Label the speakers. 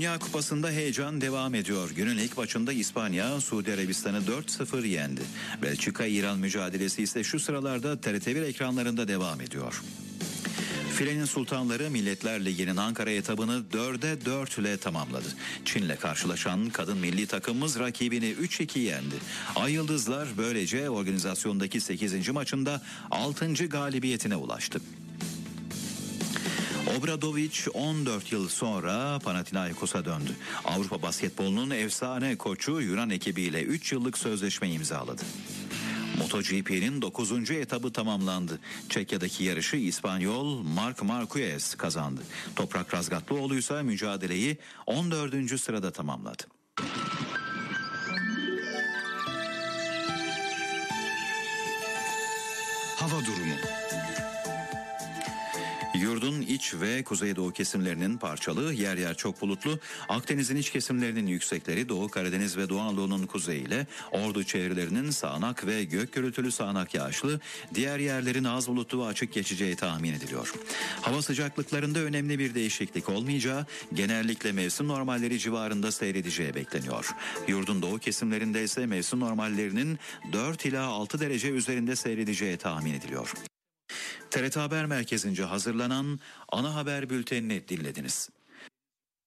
Speaker 1: Dünya Kupası'nda heyecan devam ediyor. Günün ilk maçında İspanya, Suudi Arabistan'ı 4-0 yendi. Belçika-İran mücadelesi ise şu sıralarda TRT1 ekranlarında devam ediyor. Filenin Sultanları Milletler Ligi'nin Ankara etabını 4'e 4 ile tamamladı. Çin'le karşılaşan kadın milli takımımız rakibini 3-2 yendi. Ay Yıldızlar böylece organizasyondaki 8. maçında 6. galibiyetine ulaştı. Obradović 14 yıl sonra Panathinaikos'a döndü. Avrupa basketbolunun efsane koçu Yunan ekibiyle 3 yıllık sözleşme imzaladı. MotoGP'nin 9. etabı tamamlandı. Çekya'daki yarışı İspanyol Marc Marquez kazandı. Toprak Razgatlıoğlu ise mücadeleyi 14. sırada tamamladı.
Speaker 2: Hava durumu.
Speaker 1: Yurdun iç ve kuzeydoğu kesimlerinin parçalı, yer yer çok bulutlu, Akdeniz'in iç kesimlerinin yüksekleri, Doğu Karadeniz ve Doğu Anadolu'nun kuzeyiyle, Ordu çevrelerinin sağanak ve gök gürültülü sağanak yağışlı, diğer yerlerin az bulutlu ve açık geçeceği tahmin ediliyor. Hava sıcaklıklarında önemli bir değişiklik olmayacağı, genellikle mevsim normalleri civarında seyredeceği bekleniyor. Yurdun doğu kesimlerinde ise mevsim normallerinin 4 ila 6 derece üzerinde seyredeceği tahmin ediliyor. TRT Haber Merkezi'nce hazırlanan ana haber bültenini dinlediniz.